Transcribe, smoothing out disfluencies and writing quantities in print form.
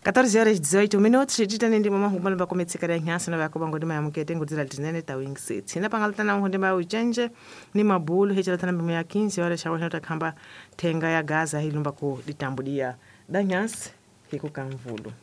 14 horas 18 minutos, chita nindi mama humala ba kometsikara nyasa na ba ko bango dima yamukete ngudira tinene ta wing city. Na pangalta na hunde ba ujenge ni mabulu hechela tana bima ya 15 horas shawa shata kamba tenga ya gaza hilumba ko ditambudia. Da nyas hiku kamvulu.